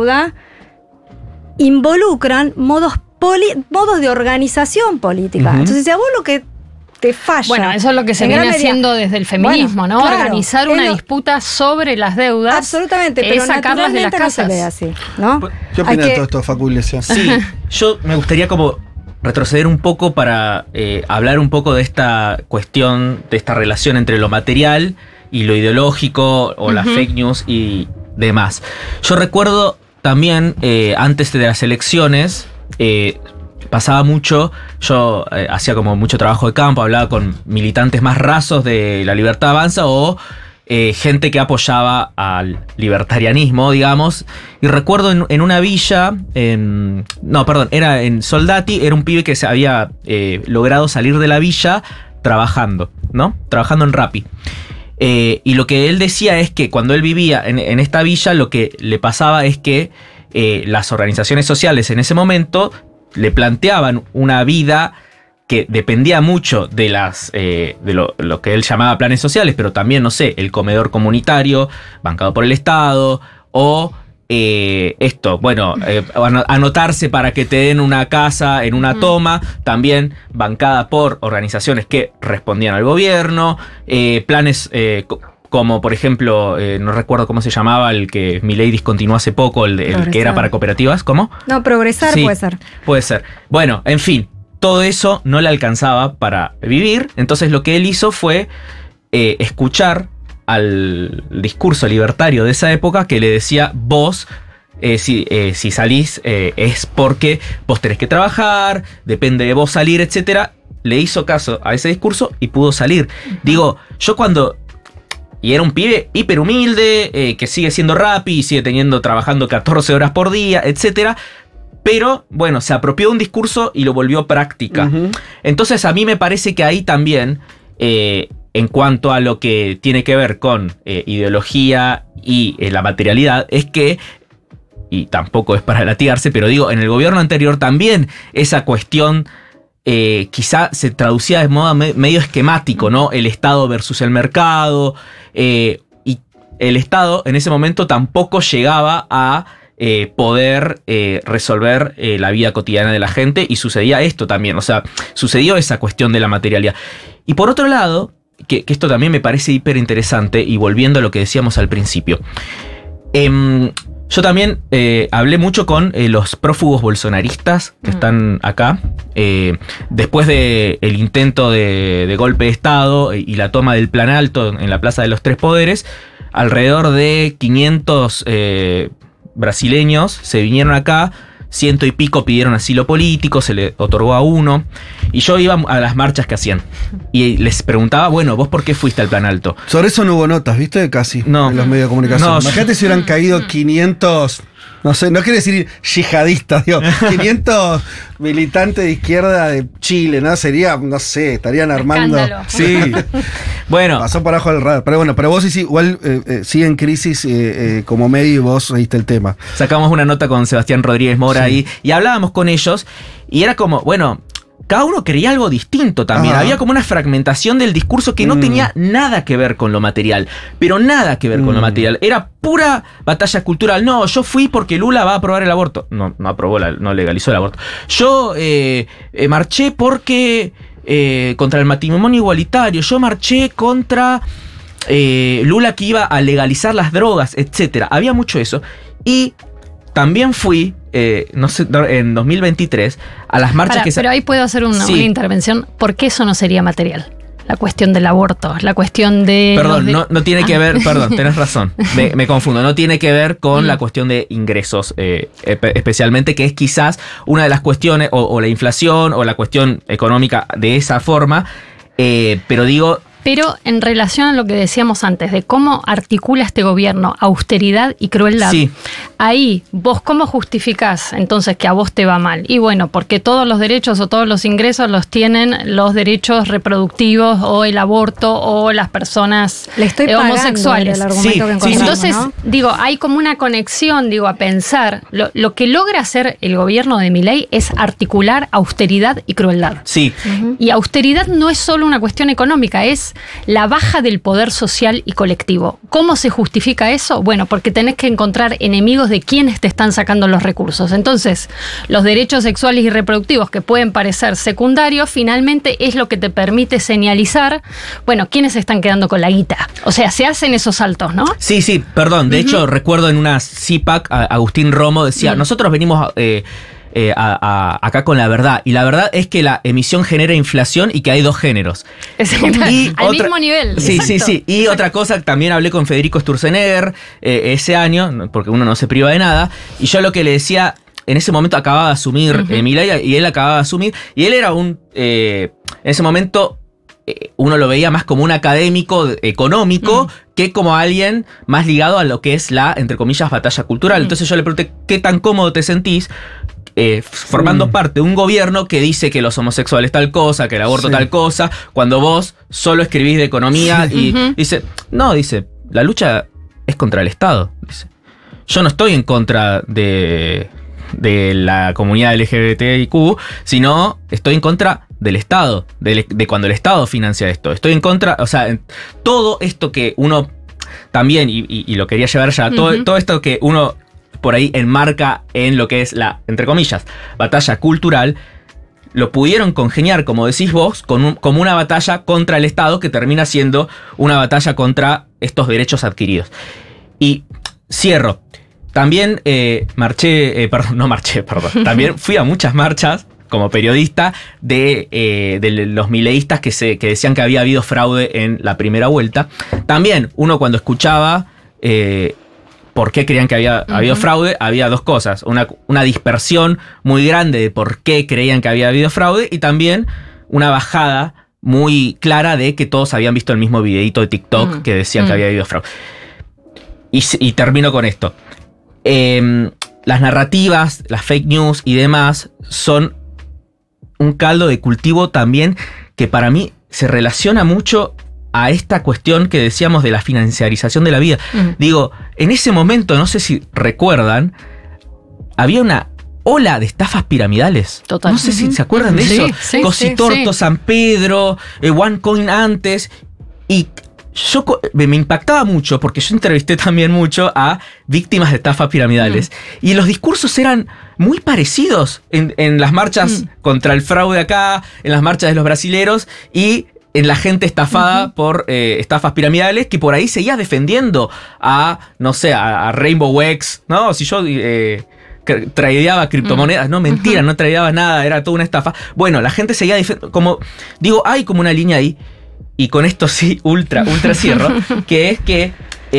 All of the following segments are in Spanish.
deuda involucran modos de organización política. Entonces, si a vos lo que te falla... Bueno, eso es lo que se viene haciendo desde el feminismo, ¿no? Claro, organizar una disputa sobre las deudas. Absolutamente, pero sacarlas de las casas. No se ve así, ¿no? ¿Qué opina de todo esto, Facu Iglesias? Sí, yo me gustaría como retroceder un poco para hablar un poco de esta cuestión, de esta relación entre lo material y lo ideológico o las fake news y demás. Yo recuerdo también, antes de las elecciones, pasaba mucho, yo hacía como mucho trabajo de campo, hablaba con militantes más rasos de La Libertad Avanza o gente que apoyaba al libertarianismo, digamos. Y recuerdo en una villa, era en Soldati, era un pibe que se había logrado salir de la villa trabajando, ¿no? Trabajando en Rappi. Y lo que él decía es que cuando él vivía en esta villa, lo que le pasaba es que las organizaciones sociales en ese momento le planteaban una vida que dependía mucho de lo que él llamaba planes sociales, pero también, no sé, el comedor comunitario bancado por el Estado, o anotarse para que te den una casa en una toma, también bancada por organizaciones que respondían al gobierno, planes como por ejemplo, no recuerdo cómo se llamaba, el que Milei discontinuó hace poco, el que era para cooperativas, ¿cómo? No, Progresar, sí, puede ser. Puede ser. Bueno, en fin, todo eso no le alcanzaba para vivir, entonces lo que él hizo fue escuchar al discurso libertario de esa época que le decía, vos, si salís es porque vos tenés que trabajar, depende de vos salir, etc. Le hizo caso a ese discurso y pudo salir. Digo, yo cuando... Y era un pibe hiper humilde, que sigue siendo Rappi y sigue trabajando 14 horas por día, etc. Pero, bueno, se apropió de un discurso y lo volvió práctica. Entonces, a mí me parece que ahí también, en cuanto a lo que tiene que ver con ideología y la materialidad, es que, y tampoco es para latigarse, pero digo, en el gobierno anterior también esa cuestión... quizá se traducía de modo medio esquemático, ¿no? El Estado versus el mercado, y el Estado en ese momento tampoco llegaba a poder resolver la vida cotidiana de la gente, y sucedía esto también, o sea, sucedió esa cuestión de la materialidad. Y por otro lado, que esto también me parece hiper interesante, y volviendo a lo que decíamos al principio, yo también hablé mucho con los prófugos bolsonaristas que están acá. Después del intento de golpe de Estado y la toma del Plan Alto en la Plaza de los Tres Poderes, alrededor de 500 brasileños se vinieron acá. 100 y pico pidieron asilo político, se le otorgó a uno. Y yo iba a las marchas que hacían. Y les preguntaba, bueno, ¿vos por qué fuiste al Plan Alto? Sobre eso no hubo notas, ¿viste? Casi. No. En los medios de comunicación. No, imagínate si hubieran caído 500... No sé, no quiere decir yihadistas, digo, 500 militantes de izquierda de Chile, ¿no? Sería, no sé, estarían armando. Escándalo. Sí. Bueno. Pasó por abajo del radar. Pero bueno, pero vos igual sigue en crisis como medio y vos seguiste el tema. Sacamos una nota con Sebastián Rodríguez Mora ahí y hablábamos con ellos y era como, bueno, cada uno quería algo distinto también. Había como una fragmentación del discurso que no tenía nada que ver con lo material. Pero nada que ver con lo material. Era pura batalla cultural. No, yo fui porque Lula va a aprobar el aborto. No aprobó, no legalizó el aborto. Yo marché porque contra el matrimonio igualitario. Yo marché contra Lula que iba a legalizar las drogas, etc. Había mucho eso. Y también fui... no sé, en 2023 a las marchas Pero ahí puedo hacer una intervención. ¿Por qué eso no sería material? La cuestión del aborto, la cuestión de... Perdón, no tiene que ver, perdón, tenés razón, me confundo, no tiene que ver con la cuestión de ingresos, especialmente, que es quizás una de las cuestiones, o la inflación, o la cuestión económica de esa forma, pero digo... Pero en relación a lo que decíamos antes, de cómo articula este gobierno austeridad y crueldad, ahí vos cómo justificás entonces que a vos te va mal. Y bueno, porque todos los derechos o todos los ingresos los tienen los derechos reproductivos o el aborto o las personas homosexuales. Entonces, ¿no? Digo, hay como una conexión, a pensar, lo que logra hacer el gobierno de Milei es articular austeridad y crueldad. Sí. Y austeridad no es solo una cuestión económica, es es la baja del poder social y colectivo. ¿Cómo se justifica eso? Bueno, porque tenés que encontrar enemigos de quienes te están sacando los recursos. Entonces, los derechos sexuales y reproductivos que pueden parecer secundarios, finalmente es lo que te permite señalizar, bueno, quiénes están quedando con la guita. O sea, se hacen esos saltos, ¿no? Sí, perdón. De hecho, recuerdo en una CIPAC, Agustín Romo decía, nosotros venimos acá con la verdad. Y la verdad es que la emisión genera inflación y que hay dos géneros. Y al mismo nivel. Sí. Y otra cosa, también hablé con Federico Sturzenegger ese año, porque uno no se priva de nada. Y yo lo que le decía, en ese momento acababa de asumir Milei, y él acababa de asumir. Y él era en ese momento, uno lo veía más como un académico económico que como alguien más ligado a lo que es la, entre comillas, batalla cultural. Entonces yo le pregunté, ¿qué tan cómodo te sentís formando parte de un gobierno que dice que los homosexuales tal cosa, que el aborto tal cosa, cuando vos solo escribís de economía y dice, la lucha es contra el Estado. Dice, yo no estoy en contra de la comunidad LGBTIQ, sino estoy en contra del Estado, de cuando el Estado financia esto. Estoy en contra, o sea, todo esto que uno también, y lo quería llevar ya, todo esto que uno por ahí enmarca en lo que es la, entre comillas, batalla cultural, lo pudieron congeniar, como decís vos, como una batalla contra el Estado que termina siendo una batalla contra estos derechos adquiridos. Y cierro. También también fui a muchas marchas como periodista de los mileístas que decían que había habido fraude en la primera vuelta. También uno cuando escuchaba por qué creían que había habido fraude, había dos cosas. Una dispersión muy grande de por qué creían que había habido fraude y también una bajada muy clara de que todos habían visto el mismo videíto de TikTok que decían que había habido fraude. Y termino con esto. Las narrativas, las fake news y demás son un caldo de cultivo también que para mí se relaciona mucho a esta cuestión que decíamos de la financiarización de la vida. Digo, en ese momento, no sé si recuerdan, había una ola de estafas piramidales. Total. No sé si se acuerdan de eso. Cositorto, San Pedro, OneCoin antes. Y yo me impactaba mucho porque yo entrevisté también mucho a víctimas de estafas piramidales. Y los discursos eran muy parecidos en las marchas contra el fraude acá, en las marchas de los brasileros y en la gente estafada por estafas piramidales, que por ahí seguía defendiendo a, no sé, a Rainbow X, ¿no? Si yo tradeaba criptomonedas, no, mentira, no tradeaba nada, era toda una estafa. Bueno, la gente seguía defendiendo, como, digo, hay como una línea ahí, y con esto sí, ultra cierro, que es que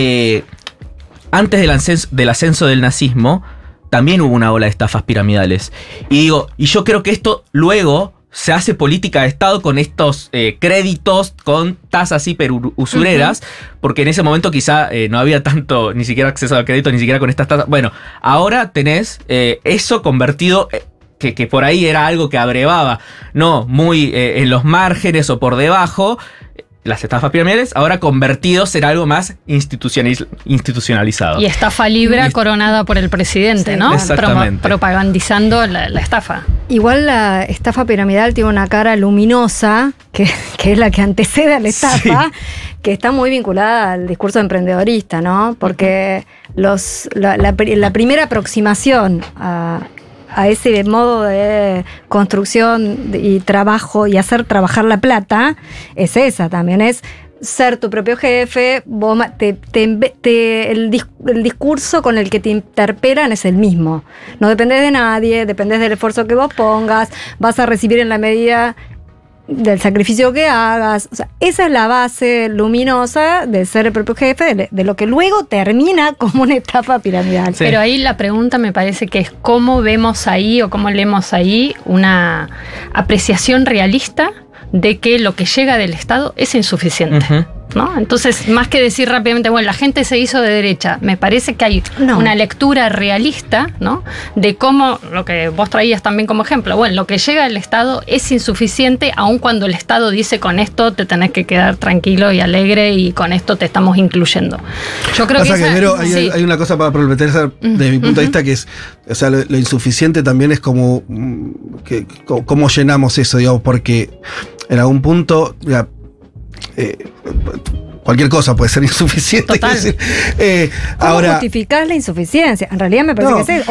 antes del ascenso del nazismo, también hubo una ola de estafas piramidales. Y digo, y yo creo que esto luego se hace política de Estado con estos créditos con tasas hiper usureras, porque en ese momento quizá no había tanto, ni siquiera acceso al crédito, ni siquiera con estas tasas. Bueno, ahora tenés eso convertido, que por ahí era algo que abrevaba, no muy en los márgenes o por debajo, las estafas piramidales, ahora convertidos en algo más institucionalizado. Y estafa libre coronada por el presidente, ¿no? Exactamente. Propagandizando la estafa. Igual la estafa piramidal tiene una cara luminosa, que es la que antecede a la estafa, que está muy vinculada al discurso emprendedorista, ¿no? Porque la primera aproximación a ese modo de construcción y trabajo y hacer trabajar la plata, es esa también, es ser tu propio jefe, el discurso con el que te interpelan es el mismo. No dependes de nadie, dependes del esfuerzo que vos pongas, vas a recibir en la medida del sacrificio que hagas. O sea, esa es la base luminosa de ser el propio jefe, de lo que luego termina como una estafa piramidal. Sí. Pero ahí la pregunta me parece que es cómo vemos ahí o cómo leemos ahí una apreciación realista de que lo que llega del Estado es insuficiente. ¿No? Entonces, más que decir rápidamente, bueno, la gente se hizo de derecha, me parece que hay una lectura realista, ¿no? De cómo, lo que vos traías también como ejemplo, bueno, lo que llega del Estado es insuficiente, aun cuando el Estado dice con esto te tenés que quedar tranquilo y alegre y con esto te estamos incluyendo. Yo creo hay una cosa para problematizar desde mi punto de vista que es, o sea, lo insuficiente también es como cómo llenamos eso, digamos, porque en algún punto, cualquier cosa puede ser insuficiente. Total. Decir. ¿Cómo Ahora, justificás la insuficiencia? En realidad me parece que es